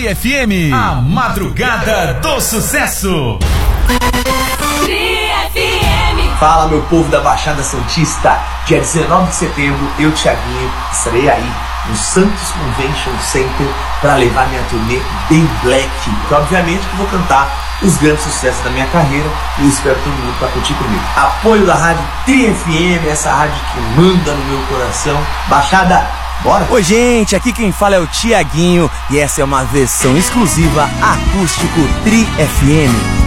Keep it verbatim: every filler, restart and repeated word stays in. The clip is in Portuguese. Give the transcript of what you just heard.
Tri F M, a madrugada do sucesso. Tri F M. Fala, meu povo da Baixada Santista. Dia dezenove de setembro, eu, Thiaguinho, estarei aí no Santos Convention Center para levar minha turnê Day Black. E obviamente que vou cantar os grandes sucessos da minha carreira e espero todo mundo para curtir comigo. Apoio da rádio Tri F M, essa rádio que manda no meu coração. Baixada, bora! Oi gente, aqui quem fala é o Thiaguinho e essa é uma versão exclusiva acústico Tri F M.